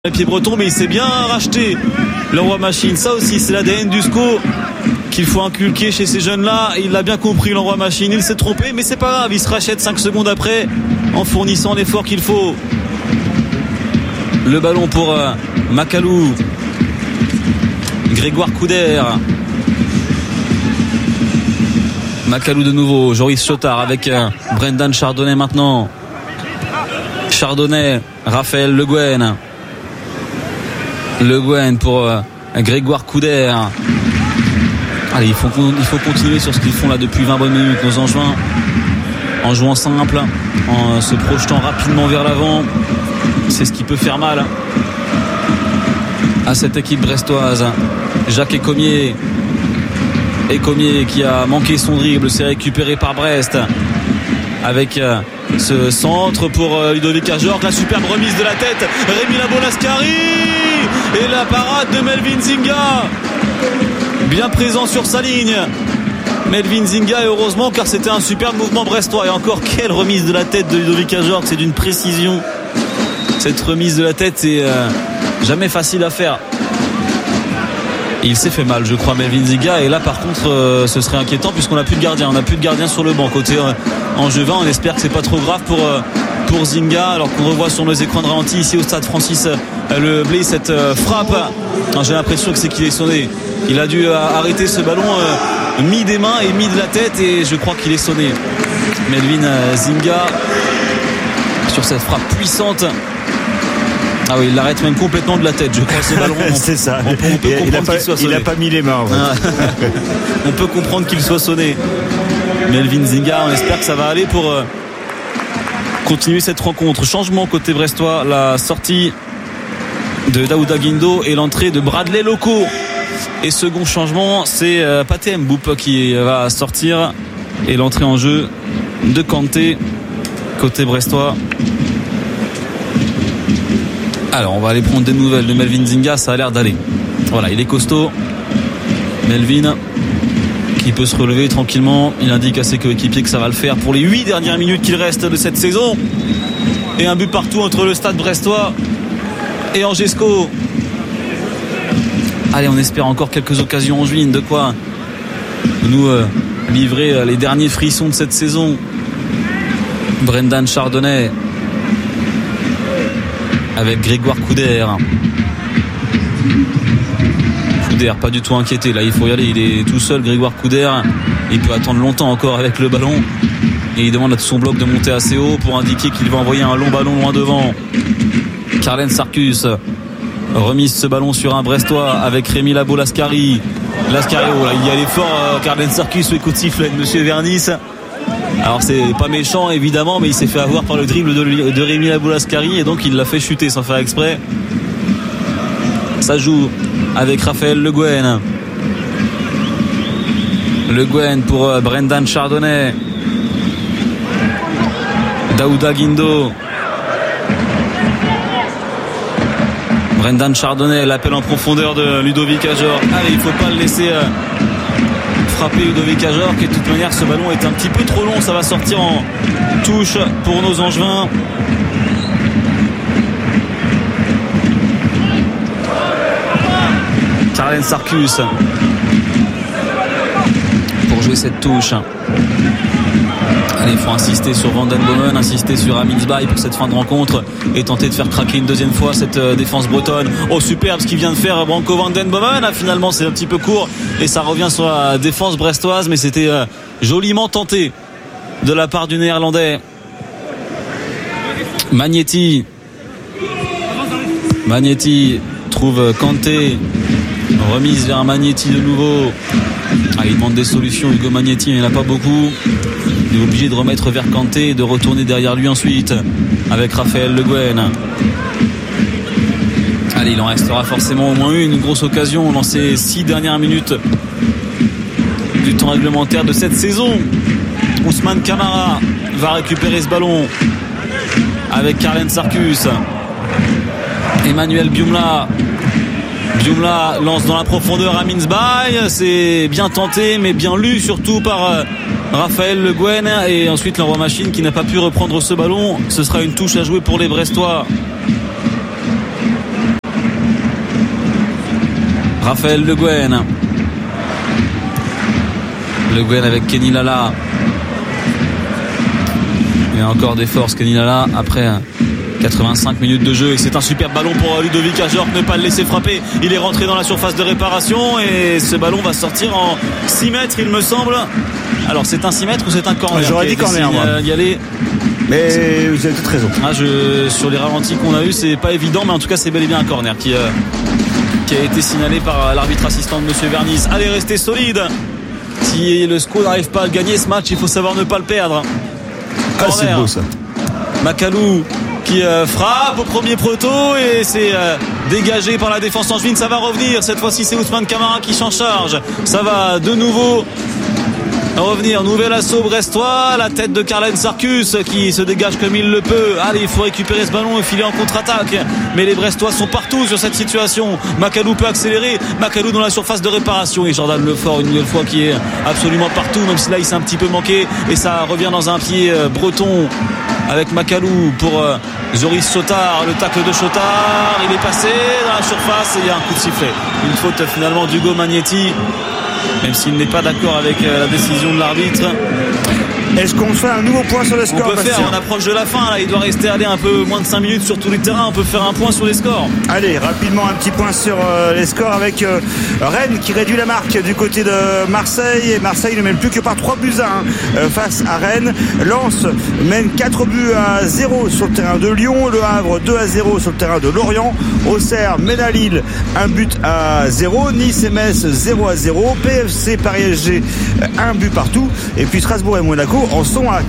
Les pieds bretons, mais il s'est bien racheté, le Roi Machine. Ça aussi, c'est l'ADN du SCO qu'il faut inculquer chez ces jeunes-là. Il l'a bien compris, le Roi Machine. Il s'est trompé, mais c'est pas grave. Il se rachète 5 secondes après en fournissant l'effort qu'il faut. Le ballon pour Macalou. Grégoire Couder. Macalou de nouveau. Joris Chotard avec Brendan Chardonnay maintenant. Chardonnay, Raphaël Le Guen. Le Guen pour Grégoire Couder. Allez, il faut continuer sur ce qu'ils font là depuis 20 bonnes minutes, nos Angevins, en jouant simple, en se projetant rapidement vers l'avant. C'est ce qui peut faire mal à cette équipe brestoise. Jacques Écomier qui a manqué son dribble, c'est récupéré par Brest avec ce centre pour Ludovic Ajorc. La superbe remise de la tête, Rémi Labo-Lascari et la parade de Melvin Zinga, bien présent sur sa ligne. Melvin Zinga, et heureusement, car c'était un superbe mouvement brestois. Et encore, quelle remise de la tête de Ludovic Ajorc, c'est d'une précision. Cette remise de la tête, c'est jamais facile à faire. Et il s'est fait mal, je crois, Melvin Zinga. Et là, par contre, ce serait inquiétant puisqu'on n'a plus de gardien. On n'a plus de gardien sur le banc côté angevin. On espère que c'est pas trop grave pour Zinga, alors qu'on revoit sur nos écrans de ralenti ici au stade Francis Le Blé cette frappe. Alors, j'ai l'impression que c'est qu'il est sonné. Il a dû arrêter ce ballon mis des mains et mis de la tête, et je crois qu'il est sonné. Melvin Zinga sur cette frappe puissante. Ah oui, il l'arrête même complètement de la tête, je crois, ce ballon. C'est ça. On peut comprendre qu'il soit sonné. Il n'a pas mis les mains. En fait. On peut comprendre qu'il soit sonné. Melvin Zinga, on espère que ça va aller pour continuer cette rencontre. Changement côté brestois, la sortie de Daouda Guindo et l'entrée de Bradley Loco. Et second changement, c'est Pathé Mboup qui va sortir, et l'entrée en jeu de Kanté côté brestois. Alors, on va aller prendre des nouvelles de Melvin Zinga. Ça a l'air d'aller. Voilà, il est costaud, Melvin, qui peut se relever tranquillement. Il indique à ses coéquipiers que ça va le faire pour les 8 dernières minutes qu'il reste de cette saison. Et un but partout entre le stade brestois et Angesco. Allez, on espère encore quelques occasions angevines, de quoi nous livrer les derniers frissons de cette saison. Brendan Chardonnay avec Grégoire Couder. Couder pas du tout inquiété, là il faut y aller, il est tout seul, Grégoire Couder. Il peut attendre longtemps encore avec le ballon, et il demande à tout son bloc de monter assez haut pour indiquer qu'il va envoyer un long ballon loin devant. Carlen Sarkus remise ce ballon sur un brestois avec Rémi Labo-Lascari. Lascari, oh là, il y a l'effort, Carlen Sarkus, le coup de sifflet de Monsieur Vernis. Alors c'est pas méchant évidemment, mais il s'est fait avoir par le dribble de Rémi Labo-Lascari, et donc il l'a fait chuter sans faire exprès. Ça joue avec Raphaël Le Guen. Le Guen pour Brendan Chardonnay. Daouda Guindo. Brendan Chardonnay, l'appel en profondeur de Ludovic Ajorc. Allez, il faut pas le laisser frapper Ludovic Ajorc, et de toute manière ce ballon est un petit peu trop long. Ça va sortir en touche pour nos Angevins. Carlen Sarkus pour jouer cette touche. Allez, il faut insister sur Van Den Bomen, insister sur Aminsbaï pour cette fin de rencontre, et tenter de faire craquer une deuxième fois cette défense bretonne. Oh, superbe ce qu'il vient de faire Branko Van Den Bomen. Finalement c'est un petit peu court et ça revient sur la défense brestoise, mais c'était joliment tenté de la part du Néerlandais. Magnetti trouve Kanté, remise vers Magnetti de nouveau. Il demande des solutions, Hugo Magnetti, mais il n'y en a pas beaucoup. Il est obligé de remettre vers Kanté et de retourner derrière lui ensuite avec Raphaël Le Guen. Allez, il en restera forcément au moins une grosse occasion dans ces 6 dernières minutes du temps réglementaire de cette saison. Ousmane Camara va récupérer ce ballon avec Carlen Sarkus. Emmanuel Biumla lance dans la profondeur à Minsbaï. C'est bien tenté, mais bien lu surtout par Raphaël Le Guen, et ensuite le Roi Machine qui n'a pas pu reprendre ce ballon. Ce sera une touche à jouer pour les Brestois. Raphaël Le Guen. Le Guen avec Kenny Lala. Il y a encore des forces, Kenny Lala, après 85 minutes de jeu, et c'est un super ballon pour Ludovic Ajorc, ne pas le laisser frapper. Il est rentré dans la surface de réparation et ce ballon va sortir en 6 mètres, il me semble. Alors c'est un 6 mètres ou c'est un corner? J'aurais dit corner, moi. Y aller. Mais vous avez toute raison. Sur les ralentis qu'on a eu, c'est pas évident, mais en tout cas c'est bel et bien un corner qui a été signalé par l'arbitre assistant de Monsieur Vernis. Allez, restez solide. Si le SCO n'arrive pas à gagner ce match, il faut savoir ne pas le perdre. Corner. C'est beau ça. Macalou qui frappe au premier poteau et c'est dégagé par la défense angevine. Ça va revenir, cette fois-ci c'est Ousmane Camara qui s'en charge. Ça va de nouveau revenir, nouvel assaut brestois, la tête de Carlen Sarkus qui se dégage comme il le peut. Allez, il faut récupérer ce ballon et filer en contre-attaque, mais les Brestois sont partout sur cette situation. Macalou peut accélérer, Macalou dans la surface de réparation, et Jordan Lefort une nouvelle fois qui est absolument partout, même si là il s'est un petit peu manqué, et ça revient dans un pied breton avec Macalou pour Joris Chotard. Le tacle de Chotard, il est passé dans la surface et il y a un coup de sifflet, une faute finalement d'Hugo Magnetti, même s'il n'est pas d'accord avec la décision de l'arbitre. Est-ce qu'on fait un nouveau point sur le score? On approche de la fin là. Il doit rester un peu moins de 5 minutes sur tous les terrains. On peut faire un point sur les scores. Allez, rapidement un petit point sur les scores avec Rennes qui réduit la marque du côté de Marseille, et Marseille ne mène plus que par 3-1 face à Rennes. Lens mène 4-0 sur le terrain de Lyon. Le Havre 2-0 sur le terrain de Lorient. Auxerre mène à Lille 1-0. Nice et Metz 0-0. PFC Paris-SG 1 but partout. Et puis Strasbourg et Monaco en sont à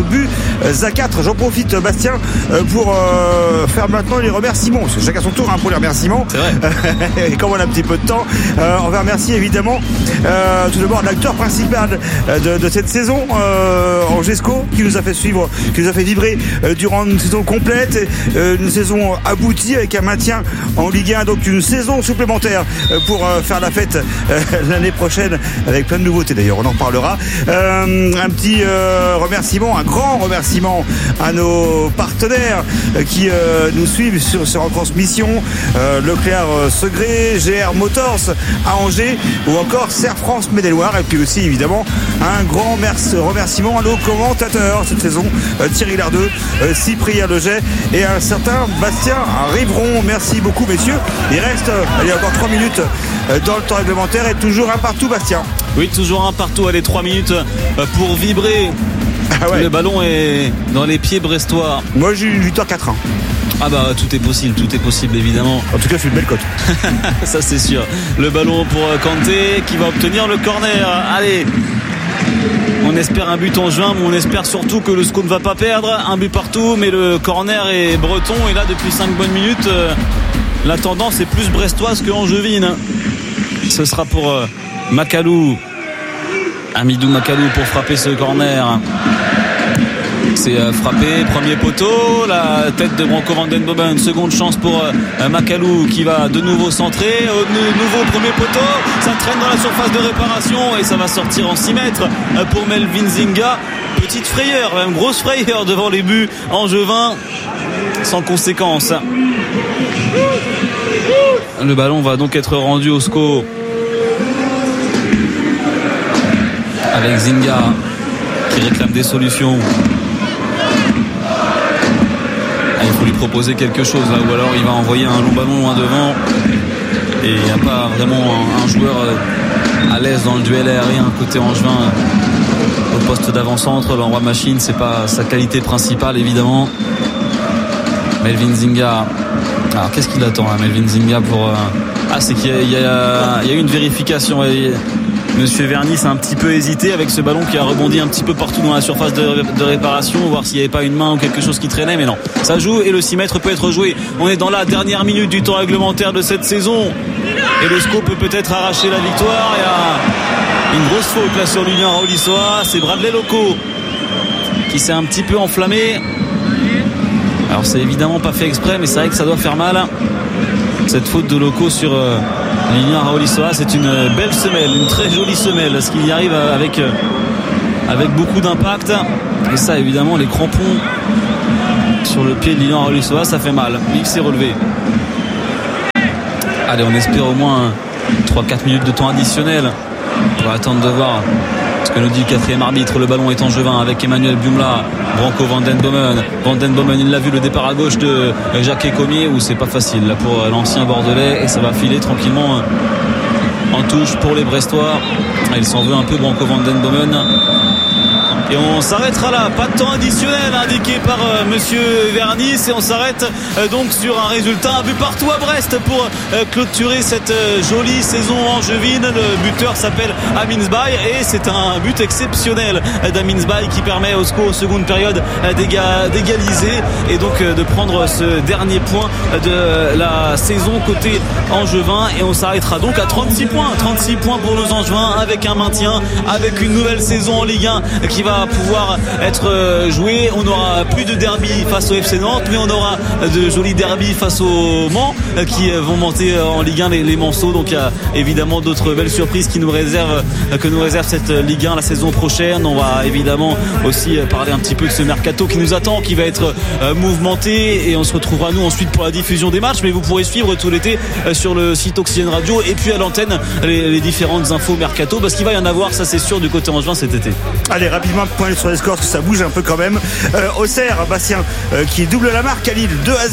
4-4. J'en profite, Bastien, pour faire maintenant les remerciements. Parce que chacun son tour pour les remerciements. C'est vrai. Et comme on a un petit peu de temps, on va remercier évidemment tout d'abord l'acteur principal de cette saison, Angesco, qui nous a fait suivre, qui nous a fait vibrer durant une saison complète, une saison aboutie avec un maintien en Ligue 1, donc une saison supplémentaire pour faire la fête l'année prochaine avec plein de nouveautés d'ailleurs, on en reparlera. Un petit remerciement, un grand remerciement à nos partenaires qui nous suivent sur ces retransmissions, Leclerc Segré, GR Motors à Angers ou encore Serre France Maine-et-Loire, et puis aussi évidemment un grand remerciement à nos commentateurs cette saison, Thierry Lardeux, Cyprien Leget et un certain Bastien Rivron. Merci beaucoup messieurs, il reste encore 3 minutes dans le temps réglementaire et toujours un partout. Bastien? Oui, toujours un partout. Allez, 3 minutes pour vibrer. Ah ouais. Le ballon est dans les pieds brestois. Moi j'ai eu une victoire 4-1. Ah bah tout est possible évidemment. En tout cas c'est une belle cote. Ça c'est sûr. Le ballon pour Kanté qui va obtenir le corner. Allez, on espère un but en juin, mais on espère surtout que le SCO ne va pas perdre. Un but partout, mais le corner est breton, et là depuis 5 bonnes minutes la tendance est plus brestoise que angevine. Ce sera pour Macalou, Amidou Macalou, pour frapper ce corner. C'est frappé, premier poteau, la tête de Branco van den Bomen, seconde chance pour Macalou qui va de nouveau centrer, nouveau premier poteau, ça traîne dans la surface de réparation et ça va sortir en 6 mètres pour Melvin Zinga. Petite frayeur, même grosse frayeur devant les buts angevins, sans conséquence. Le ballon va donc être rendu au SCO avec Zinga qui réclame des solutions. Il faut lui proposer quelque chose là, ou alors il va envoyer un long ballon loin devant, et il n'y a pas vraiment un joueur à l'aise dans le duel aérien côté angevin au poste d'avant-centre. L'envoi machine, c'est pas sa qualité principale évidemment. Melvin Zinga, alors qu'est-ce qu'il attend Melvin Zinga pour c'est qu'il y a eu une vérification. Monsieur Vernis a un petit peu hésité avec ce ballon qui a rebondi un petit peu partout dans la surface de réparation, voir s'il n'y avait pas une main ou quelque chose qui traînait, mais non, ça joue et le 6 mètres peut être joué. On est dans la dernière minute du temps réglementaire de cette saison et le SCO peut peut-être arracher la victoire. Il y a une grosse faute là sur l'Union Raolissois, c'est Bradley Loco qui s'est un petit peu enflammé. Alors c'est évidemment pas fait exprès, mais c'est vrai que ça doit faire mal, cette faute de Loco sur l'Union Raolissois. C'est une belle semelle, une très jolie semelle, ce qu'il y arrive avec beaucoup d'impact, et ça évidemment les crampons sur le pied de l'Union Raolissois, ça fait mal. Il s'est relevé. Allez, on espère au moins 3-4 minutes de temps additionnel. On va attendre de voir ce que nous dit le 4e arbitre. Le ballon est angevin avec Emmanuel Biumla, Branco Van Den Bomen. Il l'a vu, le départ à gauche de Jacques Ecomier, où c'est pas facile là pour l'ancien Bordelais, et ça va filer tranquillement en touche pour les Brestois. Il s'en veut un peu, Branco Van Den Bomen. Et on s'arrêtera là, pas de temps additionnel indiqué par monsieur Vernis, et on s'arrête donc sur un résultat, un but partout à Brest pour clôturer cette jolie saison angevine. Le buteur s'appelle Amin Zbaï, et c'est un but exceptionnel d'Amin Zbaï qui permet au SCO, seconde période, d'égaliser et donc de prendre ce dernier point de la saison côté angevin. Et on s'arrêtera donc à 36 points pour nos angevins, avec un maintien, avec une nouvelle saison en Ligue 1 qui va pouvoir être joué. On n'aura plus de derby face au FC Nantes, mais on aura de jolis derbys face au Mans qui vont monter en Ligue 1, les Manceaux. Donc il y a évidemment d'autres belles surprises que nous réserve cette Ligue 1 la saison prochaine. On va évidemment aussi parler un petit peu de ce mercato qui nous attend, qui va être mouvementé, et on se retrouvera nous ensuite pour la diffusion des matchs. Mais vous pourrez suivre tout l'été sur le site Oxygène Radio et puis à l'antenne les différentes infos mercato, parce qu'il va y en avoir, ça c'est sûr, du côté angevin cet été. Allez, rapidement point sur les scores, parce que ça bouge un peu quand même. Auxerre, Bastien, qui double la marque à Lille,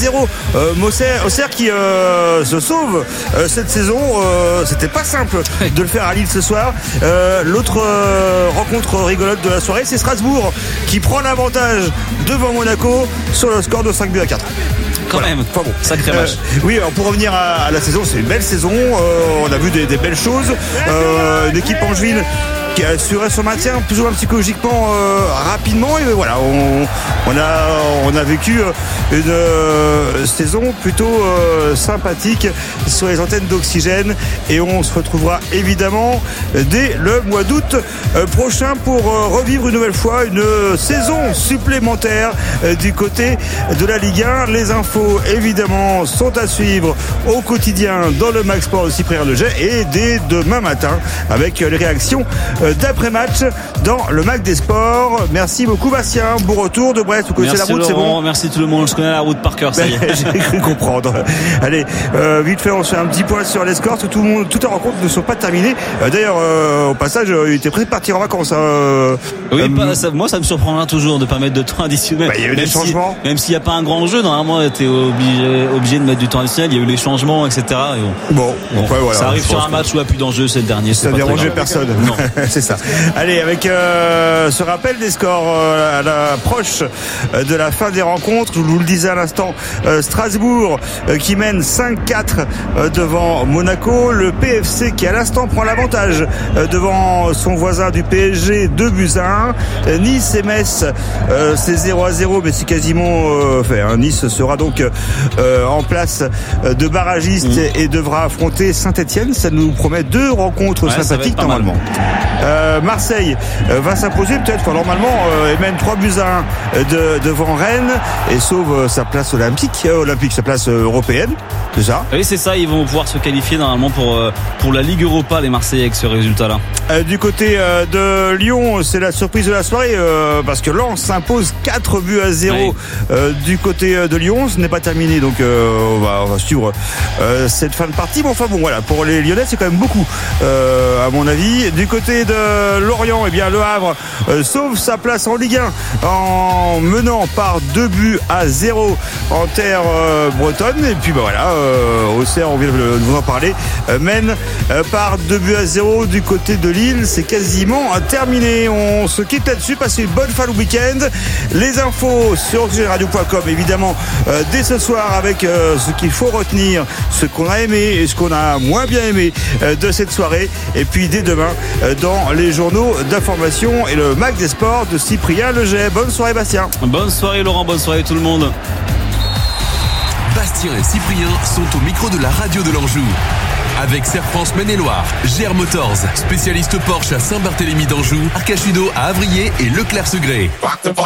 2-0. Auxerre qui se sauve cette saison. C'était pas simple de le faire à Lille ce soir. L'autre rencontre rigolote de la soirée, c'est Strasbourg qui prend l'avantage devant Monaco sur le score de 5-4. Quand même, enfin bon. Sacré match. Oui, alors pour revenir à la saison, c'est une belle saison. On a vu des belles choses. Une équipe angevine qui a assuré son maintien plus ou moins psychologiquement rapidement, et voilà, on a vécu une saison plutôt sympathique sur les antennes d'Oxygène, et on se retrouvera évidemment dès le mois d'août prochain pour revivre une nouvelle fois une saison supplémentaire du côté de la Ligue 1. Les infos évidemment sont à suivre au quotidien dans le Mag Sport de Cyprien Leger, et dès demain matin avec les réactions d'après-match dans le Mag des Sports. Merci beaucoup Bastien, bon retour de Brest, vous connaissez la route, Laurent, c'est bon? Merci tout le monde, je connais la route par cœur, ça y est. J'ai cru comprendre. Allez, vite fait, on se fait un petit point sur les scores, toutes les rencontres ne sont pas terminées. D'ailleurs, au passage, il était prêt de partir en vacances. Oui, moi ça me surprendra toujours de ne pas mettre de temps additionnel. Il y a eu des changements. Même s'il n'y a pas un grand jeu, normalement tu es obligé de mettre du temps additionnel, il y a eu les changements, etc. Et bon, voilà, ça arrive sur un match où il n'y a plus d'enjeu, c'est le dernier. Ça ne dérangeait personne. Non. C'est ça. Allez, avec ce rappel des scores à l'approche de la fin des rencontres, je vous le disais à l'instant, Strasbourg qui mène 5-4 devant Monaco, le PFC qui à l'instant prend l'avantage devant son voisin du PSG, 2-1. Nice et Metz, c'est 0-0, mais c'est quasiment fait. Nice sera donc en place de barragiste et devra affronter Saint-Etienne. Ça nous promet deux rencontres sympathiques normalement. Marseille va s'imposer peut-être, normalement, et mène 3-1 devant Rennes et sauve sa place sa place européenne, c'est ça? Oui, c'est ça, ils vont pouvoir se qualifier normalement pour la Ligue Europa, les Marseillais, avec ce résultat-là. Du côté de Lyon, c'est la surprise de la soirée, parce que Lens s'impose 4-0 oui. Du côté de Lyon. Ce n'est pas terminé, donc on va suivre cette fin de partie. Bon, enfin bon, voilà, pour les Lyonnais, c'est quand même beaucoup, à mon avis. Du côté de Lorient, eh bien, Le Havre sauve sa place en Ligue 1 en menant par 2-0 en terre bretonne. Et puis voilà, Auxerre, on vient de vous en parler, mène par 2-0 du côté de Lille. C'est quasiment terminé. On se quitte là-dessus. Passez une bonne fin de week-end. Les infos sur oxygenradio.com évidemment dès ce soir, avec ce qu'il faut retenir, ce qu'on a aimé et ce qu'on a moins bien aimé de cette soirée. Et puis dès demain dans les journaux d'information et le Mag des Sports de Cyprien Leger. Bonne soirée Bastien. Bonne soirée Laurent, bonne soirée tout le monde. Bastien et Cyprien sont au micro de la radio de l'Anjou. Avec Serre-France Maine-et-Loire, GR Motors, spécialiste Porsche à Saint-Barthélemy d'Anjou, Arcachunod à Avrier et Leclerc-Segré.